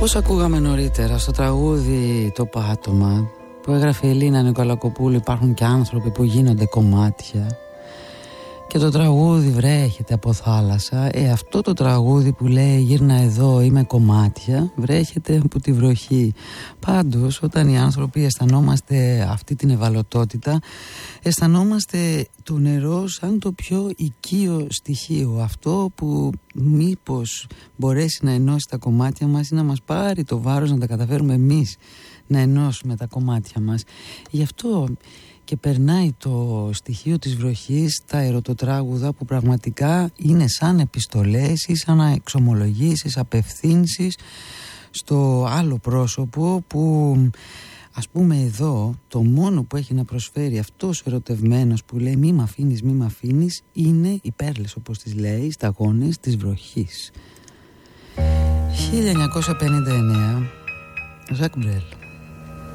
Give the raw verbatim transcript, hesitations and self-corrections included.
Όπως ακούγαμε νωρίτερα στο τραγούδι «Το πάτωμα» που έγραφε η Ελίνα Νικολακοπούλου, υπάρχουν και άνθρωποι που γίνονται κομμάτια, και το τραγούδι «Βρέχεται από θάλασσα». Ε, αυτό το τραγούδι που λέει «Γύρνα εδώ, είμαι κομμάτια», βρέχεται από τη βροχή. Πάντως, όταν οι άνθρωποι αισθανόμαστε αυτή την ευαλωτότητα, αισθανόμαστε το νερό σαν το πιο οικείο στοιχείο, αυτό που μήπως μπορέσει να ενώσει τα κομμάτια μας ή να μας πάρει το βάρος να τα καταφέρουμε εμείς να ενώσουμε τα κομμάτια μας. Γι' αυτό και περνάει το στοιχείο της βροχής στα ερωτοτράγουδα, που πραγματικά είναι σαν επιστολές ή σαν εξομολογήσεις, απευθύνσεις στο άλλο πρόσωπο, που ας πούμε εδώ το μόνο που έχει να προσφέρει αυτός ο ερωτευμένος που λέει «μη μ' αφήνεις, μη μ' αφήνεις», είναι οι πέρλες, όπως τις λέει, σταγόνες της βροχής. χίλια εννιακόσια πενήντα εννέα, Ζακ Μπρέλ.